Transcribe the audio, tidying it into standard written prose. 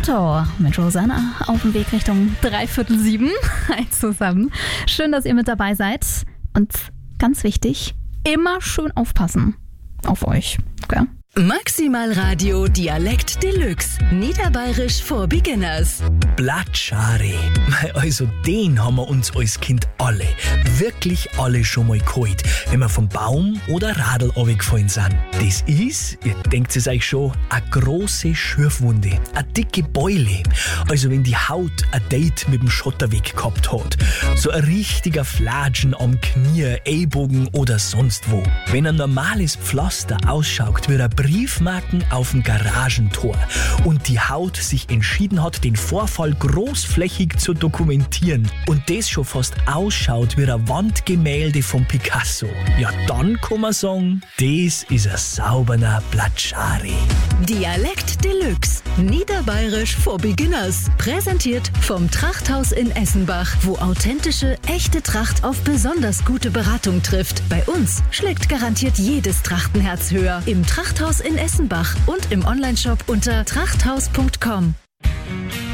Auto mit Rosanna auf dem Weg Richtung 6:45. Hi zusammen. Schön, dass ihr mit dabei seid. Und ganz wichtig, immer schön aufpassen auf euch. Okay? Maximal Radio Dialekt Deluxe. Niederbayerisch for Beginners. Blatschare. Also den haben wir uns als Kind alle, wirklich alle schon mal geholt, wenn wir vom Baum oder Radl runtergefallen sind. Das ist, ihr denkt es euch schon, eine große Schürfwunde, eine dicke Beule. Also wenn die Haut ein Date mit dem Schotterweg gehabt hat. So ein richtiger Flatschen am Knie, Ellbogen oder sonst wo. Wenn ein normales Pflaster ausschaut wie ein Briefmarken auf dem Garagentor und die Haut sich entschieden hat, den Vorfall großflächig zu dokumentieren und das schon fast ausschaut wie ein Wandgemälde von Picasso, ja dann kann man sagen, das ist ein sauberer Blatschare. Dialekt Deluxe. Niederbayerisch for Beginners. Präsentiert vom Trachthaus in Essenbach, wo authentische, echte Tracht auf besonders gute Beratung trifft. Bei uns schlägt garantiert jedes Trachtenherz höher. Im Trachthaus in Essenbach und im Onlineshop unter trachthaus.com.